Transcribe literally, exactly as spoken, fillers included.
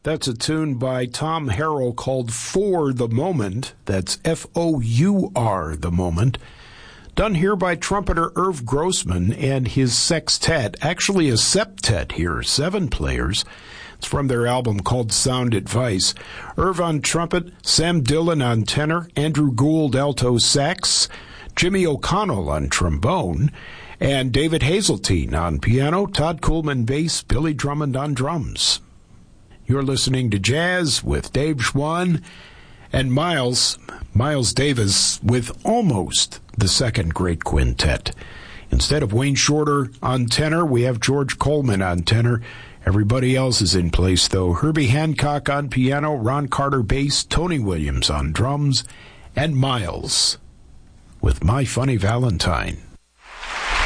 That's a tune by Tom Harrell called For the Moment. That's F O U R, The Moment. Done here by trumpeter Irv Grossman and his sextet. Actually a septet here, seven players. It's from their album called Sound Advice. Irv on trumpet, Sam Dillon on tenor, Andrew Gould alto sax, Jimmy O'Connell on trombone, and David Hazeltine on piano, Todd Coolman bass, Billy Drummond on drums. You're listening to Jazz with Dave Schwann and Miles, Miles Davis with almost the second great quintet. Instead of Wayne Shorter on tenor, we have George Coleman on tenor. Everybody else is in place, though. Herbie Hancock on piano, Ron Carter bass, Tony Williams on drums, and Miles with My Funny Valentine.